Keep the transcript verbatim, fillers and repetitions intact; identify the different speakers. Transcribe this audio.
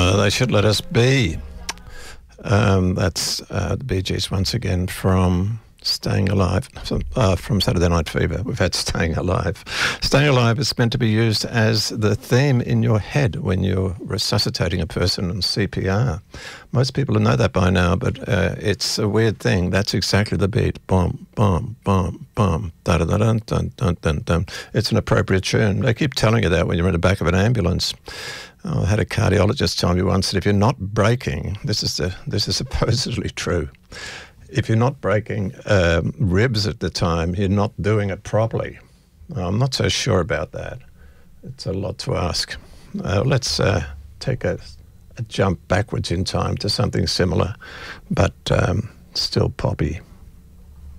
Speaker 1: Uh, they should let us be. Um, that's uh, the Bee Gees once again from Staying Alive, from, uh, from Saturday Night Fever. We've had Staying Alive. Staying Alive is meant to be used as the theme in your head when you're resuscitating a person on C P R. Most people know that by now, but uh, it's a weird thing. That's exactly the beat. Boom, boom, boom, boom, da-da-da-dun, dun, dun, dun, dun. It's an appropriate tune. They keep telling you that when you're in the back of an ambulance. I had a cardiologist tell me once that if you're not braking, this is the, this is supposedly true, if you're not breaking um, ribs at the time, you're not doing it properly. I'm not so sure about that. It's a lot to ask. Uh, let's uh, take a, a jump backwards in time to something similar, but um, still poppy.